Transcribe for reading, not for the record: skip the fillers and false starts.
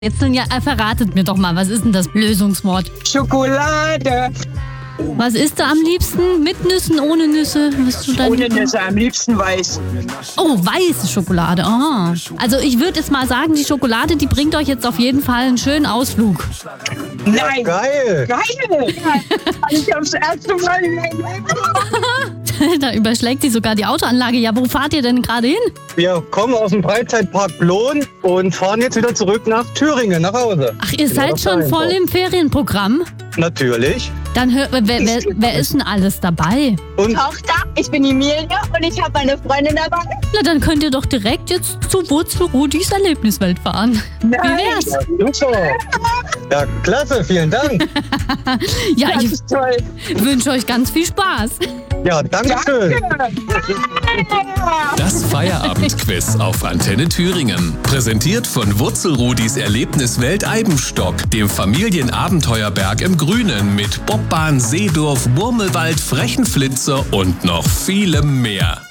Jetzt ja, verratet mir doch mal, was ist denn das Lösungswort? Schokolade. Was isst du am liebsten? Mit Nüssen, ohne Nüsse? Ohne Nüsse, am liebsten weiß. Oh, weiße Schokolade. Oh. Also ich würde jetzt mal sagen, die Schokolade, die bringt euch jetzt auf jeden Fall einen schönen Ausflug. Nein. Geil. Geil. Ich hab's erste Mal in meinem Leben. Da überschlägt sich sogar die Autoanlage. Ja, wo fahrt ihr denn gerade hin? Wir kommen aus dem Freizeitpark Blohn und fahren jetzt wieder zurück nach Thüringen, nach Hause. Ach, ihr seid schon voll im Ferienprogramm? Natürlich. Dann wer ist denn alles dabei? Und Tochter, ich bin Emilia und ich habe meine Freundin dabei. Na, dann könnt ihr doch direkt jetzt zu Wurzelrudis Erlebniswelt fahren. Wie wär's? super. Ja, klasse, vielen Dank. Ja, Das ich ist toll. wünsche euch ganz viel Spaß. Ja, danke schön. Das Feierabendquiz auf Antenne Thüringen. Präsentiert von Wurzelrudis Erlebniswelt Eibenstock, dem Familienabenteuerberg im Grünen mit Bobbahn, Seedorf, Murmelwald, Frechenflitzer und noch vielem mehr.